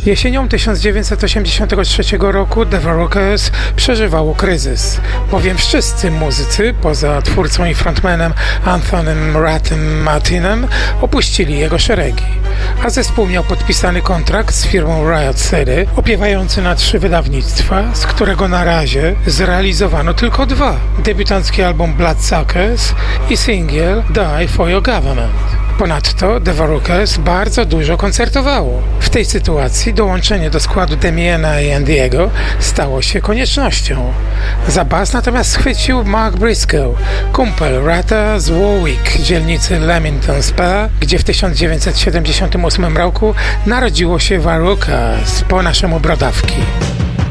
Jesienią 1983 roku The Verrucas przeżywało kryzys, bowiem wszyscy muzycy, poza twórcą i frontmanem Antonym "Ratem" Martinem, opuścili jego szeregi, a zespół miał podpisany kontrakt z firmą Riot City, opiewający na 3 wydawnictwa, z którego na razie zrealizowano tylko 2: debiutancki album Bloodsuckers i singiel Die for Your Government. Ponadto The Verrucas bardzo dużo koncertowało. W tej sytuacji dołączenie do składu Damiena i Andiego stało się koniecznością. Za bas natomiast schwycił Mark Briscoe, kumpel Rata z Warwick, dzielnicy Leamington Spa, gdzie w 1978 roku narodziło się Verrucas, po naszemu brodawki.